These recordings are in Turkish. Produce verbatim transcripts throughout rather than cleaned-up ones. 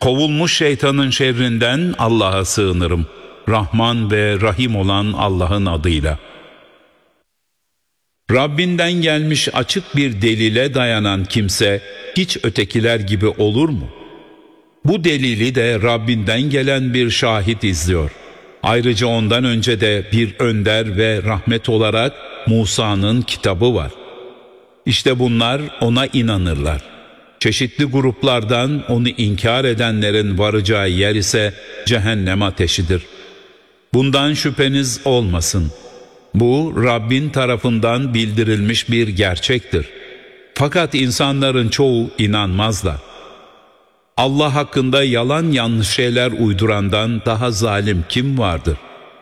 Kovulmuş şeytanın şerrinden Allah'a sığınırım. Rahman ve Rahim olan Allah'ın adıyla. Rabbinden gelmiş açık bir delile dayanan kimse hiç ötekiler gibi olur mu? Bu delili de Rabbinden gelen bir şahit izliyor. Ayrıca ondan önce de bir önder ve rahmet olarak Musa'nın kitabı var. İşte bunlar ona inanırlar. Çeşitli gruplardan onu inkar edenlerin varacağı yer ise cehennem ateşidir. Bundan şüpheniz olmasın. Bu Rabbin tarafından bildirilmiş bir gerçektir. Fakat insanların çoğu inanmazlar. Allah hakkında yalan yanlış şeyler uydurandan daha zalim kim vardır?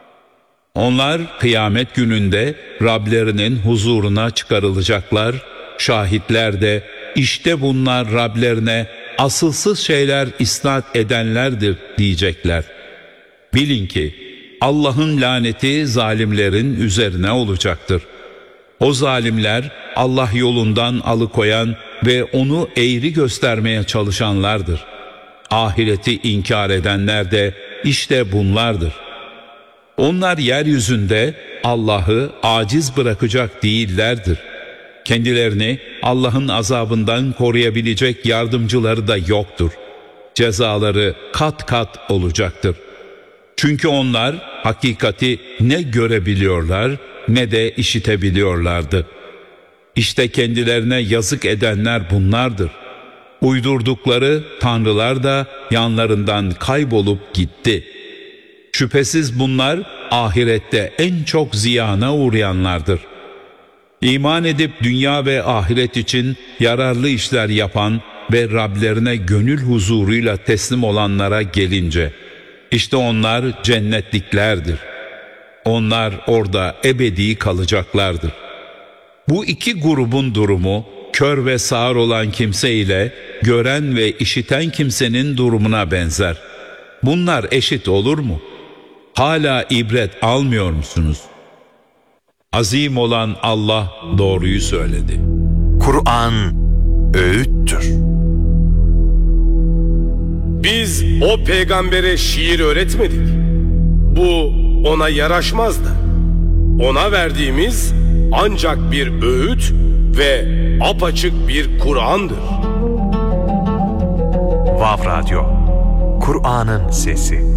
Onlar kıyamet gününde Rablerinin huzuruna çıkarılacaklar. Şahitler de işte bunlar Rablerine asılsız şeyler isnat edenlerdir diyecekler. Bilin ki Allah'ın laneti zalimlerin üzerine olacaktır. O zalimler Allah yolundan alıkoyan ve onu eğri göstermeye çalışanlardır. Ahireti inkar edenler de işte bunlardır. Onlar yeryüzünde Allah'ı aciz bırakacak değillerdir. Kendilerini Allah'ın azabından koruyabilecek yardımcıları da yoktur. Cezaları kat kat olacaktır. Çünkü onlar hakikati ne görebiliyorlar ne de işitebiliyorlardı. İşte kendilerine yazık edenler bunlardır. Uydurdukları tanrılar da yanlarından kaybolup gitti. Şüphesiz bunlar ahirette en çok ziyana uğrayanlardır. İman edip dünya ve ahiret için yararlı işler yapan ve Rablerine gönül huzuruyla teslim olanlara gelince, işte onlar cennetliklerdir. Onlar orada ebedi kalacaklardır. Bu iki grubun durumu, kör ve sağır olan kimse ile gören ve işiten kimsenin durumuna benzer. Bunlar eşit olur mu? Hala ibret almıyor musunuz? Azim olan Allah doğruyu söyledi. Kur'an öğüttür. Biz o peygambere şiir öğretmedik. Bu ona yaraşmazdı. Ona verdiğimiz ancak bir öğüt ve apaçık bir Kur'an'dır. Vav Radyo, Kur'an'ın sesi.